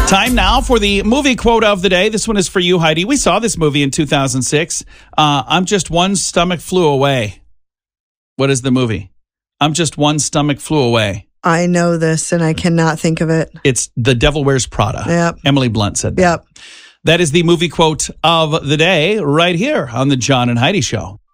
Time now for the movie quote of the day. This one is for you, Heidi. We saw this movie in 2006. I'm just one stomach flu away. What is the movie? I'm just one stomach flu away. I know this, and I cannot think of it. It's The Devil Wears Prada. Yep. Emily Blunt said that. Yep. That is the movie quote of the day right here on the John and Heidi Show.